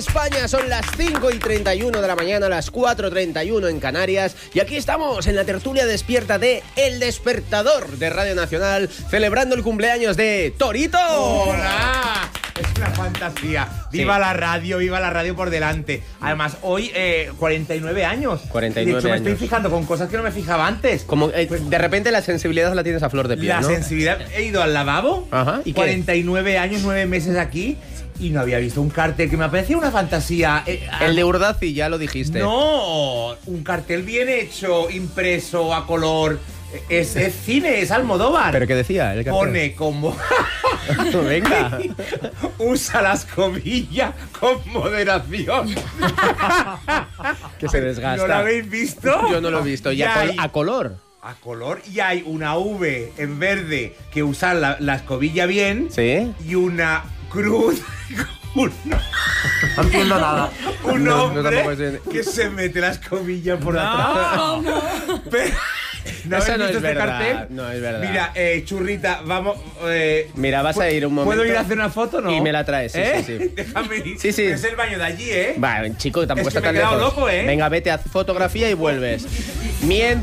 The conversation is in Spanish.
España, son las 5:31 de la mañana, las 4:31 en Canarias, y aquí estamos en la tertulia despierta de El Despertador de Radio Nacional, celebrando el cumpleaños de Torito. ¡Hola! Es una fantasía. Viva la radio por delante. Además, hoy 49 años. 49 de hecho, me años. estoy fijando con cosas que no me fijaba antes. Como de repente la sensibilidad la tienes a flor de piel, La ¿no? sensibilidad. He ido al lavabo. Ajá, ¿y qué? 49 años, 9 meses aquí. Y no había visto un cartel que me parecía una fantasía. El de Urdaci, ya lo dijiste. No, un cartel bien hecho, impreso a color. Es cine, es Almodóvar. ¿Pero qué decía el cartel? Pone como... Venga. Usa la escobilla con moderación. Que se desgasta. ¿No lo habéis visto? Yo no lo he visto. ¿Y a color? A color. Y hay una V en verde que usa la escobilla bien. ¿Sí? Y una cruz. No entiendo nada. Un No, hombre tampoco sé. que se mete la escobilla por atrás. Pero, ¿no Eso habéis no visto es este verdad, cartel? no es verdad. Mira, Churrita, vamos. Mira, vas a ir un momento. ¿Puedo ir a hacer una foto o no? Y me la traes, sí, sí, sí. Déjame ir. Sí, sí. Es el baño de allí, ¿eh? Va, chico, tampoco Es que está me tan he quedado lejos. loco, ¿eh? Venga, vete, haz fotografía y vuelves.